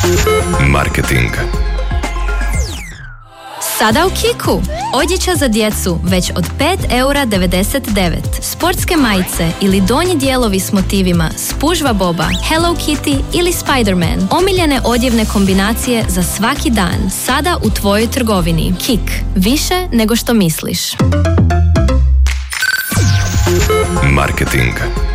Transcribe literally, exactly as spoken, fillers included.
Marketing. Sada u Kiku. Odjeća za djecu već od pet eura devedeset devet. Sportske majice ili donji dijelovi s motivima Spužva Boba, Hello Kitty ili Spider-Man. Omiljene odjevne kombinacije za svaki dan. Sada u tvojoj trgovini. Kik. Više nego što misliš. Marketing.